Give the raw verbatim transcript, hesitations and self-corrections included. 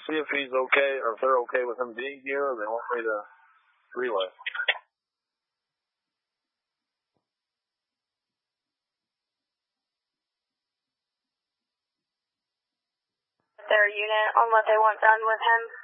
see if he's okay, or if they're okay with him being here, or they want me to relay. Their unit on what they want done with him.